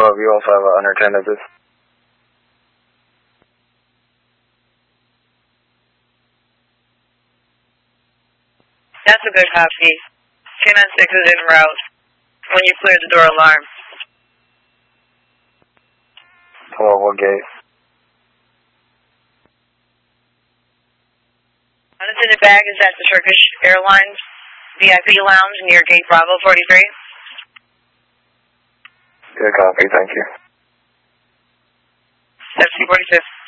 you also have unattended this. That's a good copy. 296 is en route. When you clear the door alarm. Hello, what gate? Unattended bag is at the Turkish Airlines VIP lounge near gate Bravo 43. Good copy, thank you. 1746.